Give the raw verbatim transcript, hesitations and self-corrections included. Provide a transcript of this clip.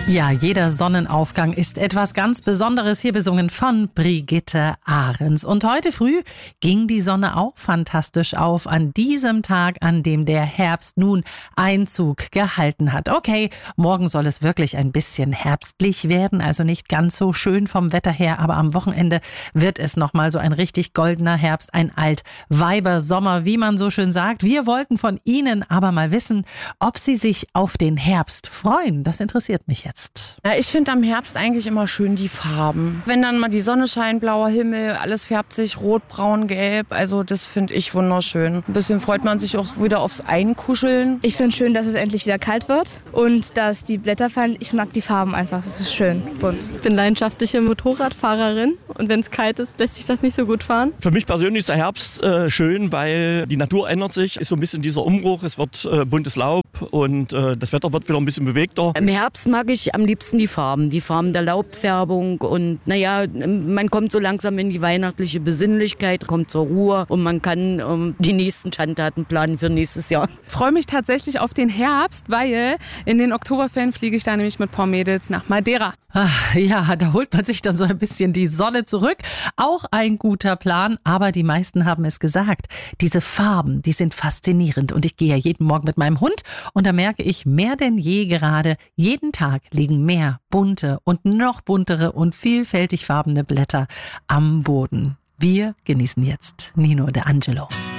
Ja, jeder Sonnenaufgang ist etwas ganz Besonderes, hier besungen von Brigitte Ahrens. Und heute früh ging die Sonne auch fantastisch auf an diesem Tag, an dem der Herbst nun Einzug gehalten hat. Okay, morgen soll es wirklich ein bisschen herbstlich werden, also nicht ganz so schön vom Wetter her, aber am Wochenende wird es nochmal so ein richtig goldener Herbst, ein Altweibersommer, wie man so schön sagt. Wir wollten von Ihnen aber mal wissen, ob Sie sich auf den Herbst freuen. Das interessiert mich jetzt. Ja, ich finde am Herbst eigentlich immer schön die Farben. Wenn dann mal die Sonne scheint, blauer Himmel, alles färbt sich rot, braun, gelb. Also das finde ich wunderschön. Ein bisschen freut man sich auch wieder aufs Einkuscheln. Ich finde schön, dass es endlich wieder kalt wird und dass die Blätter fallen. Ich mag die Farben einfach, das ist schön bunt. Ich bin leidenschaftliche Motorradfahrerin und wenn es kalt ist, lässt sich das nicht so gut fahren. Für mich persönlich ist der Herbst äh, schön, weil die Natur ändert sich. Ist so ein bisschen dieser Umbruch, es wird äh, buntes Laub und äh, das Wetter wird wieder ein bisschen bewegter. Im Herbst mag ich am liebsten die Farben, die Farben der Laubfärbung und naja, man kommt so langsam in die weihnachtliche Besinnlichkeit, kommt zur Ruhe und man kann ähm, die nächsten Schandtaten planen für nächstes Jahr. Ich freue mich tatsächlich auf den Herbst, weil in den Oktoberferien fliege ich da nämlich mit ein paar Mädels nach Madeira. Ach, ja, da holt man sich dann so ein bisschen die Sonne zurück. Auch ein guter Plan, aber die meisten haben es gesagt. Diese Farben, die sind faszinierend und ich gehe ja jeden Morgen mit meinem Hund und da merke ich mehr denn je gerade, jeden Tag liegen mehr bunte und noch buntere und vielfältig farbene Blätter am Boden. Wir genießen jetzt Nino De Angelo.